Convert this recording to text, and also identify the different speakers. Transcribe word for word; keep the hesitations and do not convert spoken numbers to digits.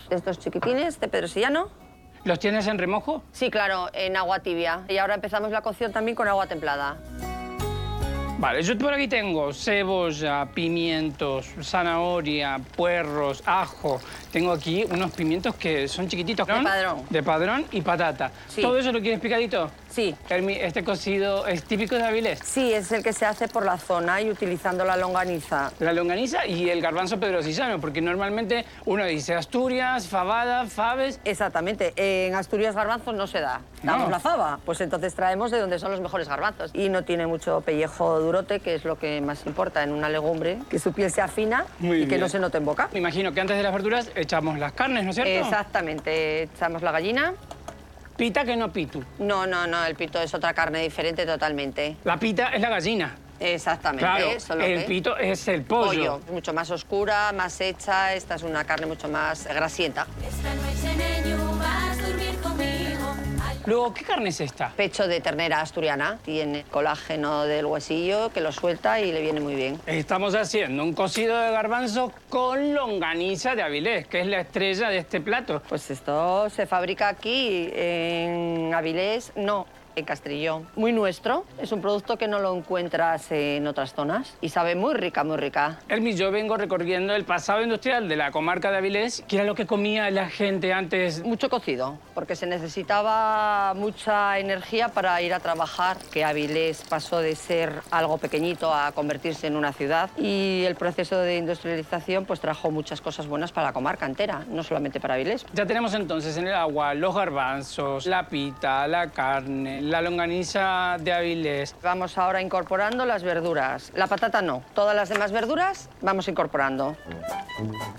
Speaker 1: de estos chiquitines de pedrosillano.
Speaker 2: ¿Los tienes en remojo?
Speaker 1: Sí, claro, en agua tibia. Y ahora empezamos la cocción también con agua templada.
Speaker 2: Vale, yo por aquí tengo cebolla, pimientos, zanahoria, puerros, ajo. Tengo aquí unos pimientos que son chiquititos.
Speaker 1: De padrón.
Speaker 2: De padrón y patata.
Speaker 1: Sí.
Speaker 2: ¿Todo eso lo quieres picadito?
Speaker 1: Sí.
Speaker 2: Hermi, ¿este cocido es típico de Avilés?
Speaker 1: Sí, es el que se hace por la zona y utilizando la longaniza.
Speaker 2: La longaniza y el garbanzo pedrosillano, porque normalmente uno dice Asturias, fabada, faves.
Speaker 1: Exactamente. En Asturias garbanzos no se da. Damos
Speaker 2: No.
Speaker 1: la fava. Pues entonces traemos de donde son los mejores garbanzos. Y no tiene mucho pellejo durote, que es lo que más importa en una legumbre. Que su piel sea fina
Speaker 2: Muy
Speaker 1: y que
Speaker 2: bien.
Speaker 1: no se note en boca.
Speaker 2: Me imagino que antes de las verduras echamos las carnes, ¿no es cierto?
Speaker 1: Exactamente. Echamos la gallina.
Speaker 2: Pita que no pitu.
Speaker 1: No, no, no. El pito es otra carne diferente totalmente.
Speaker 2: La pita es la gallina.
Speaker 1: Exactamente.
Speaker 2: Claro,
Speaker 1: solo
Speaker 2: el
Speaker 1: que-
Speaker 2: pito es el pollo.
Speaker 1: Pollo, mucho más oscura, más hecha. Esta es una carne mucho más grasienta.
Speaker 3: Esta noche, neño, vas a dormir conmigo.
Speaker 2: Luego, ¿qué carne es esta?
Speaker 1: Pecho de ternera asturiana. Tiene colágeno del huesillo que lo suelta y le viene muy bien.
Speaker 2: Estamos haciendo un cocido de garbanzo con longaniza de Avilés, que es la estrella de este plato.
Speaker 1: Pues esto se fabrica aquí en Avilés, no, en Castrillón. Muy nuestro. Es un producto que no lo encuentras en otras zonas y sabe muy rica, muy rica.
Speaker 2: Hermi, yo vengo recorriendo el pasado industrial de la comarca de Avilés, que era lo que comía la gente antes.
Speaker 1: Mucho cocido, porque se necesitaba mucha energía para ir a trabajar, que Avilés pasó de ser algo pequeñito a convertirse en una ciudad y el proceso de industrialización pues trajo muchas cosas buenas para la comarca entera, no solamente para Avilés.
Speaker 2: Ya tenemos entonces en el agua los garbanzos, la pita, la carne, la longaniza de Avilés.
Speaker 1: Vamos ahora incorporando las verduras. La patata no, todas las demás verduras vamos incorporando.